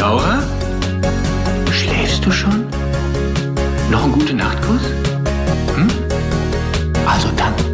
Laura? Schläfst du schon? Noch einen gute Nachtkuss? Hm? Also dann.